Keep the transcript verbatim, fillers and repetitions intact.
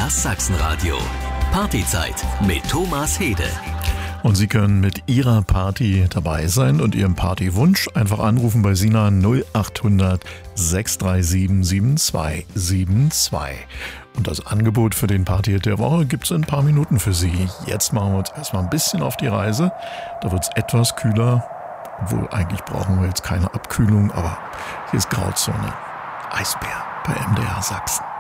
Das Sachsenradio. Partyzeit mit Thomas Hede. Und Sie können mit Ihrer Party dabei sein und Ihrem Partywunsch einfach anrufen bei Sina null acht hundert sechs drei sieben sieben zwei sieben zwei. Und das Angebot für den Party der Woche gibt es in ein paar Minuten für Sie. Jetzt machen wir uns erstmal ein bisschen auf die Reise. Da wird es etwas kühler. Obwohl, eigentlich brauchen wir jetzt keine Abkühlung, aber hier ist Grauzone. Eisbär bei M D R Sachsen.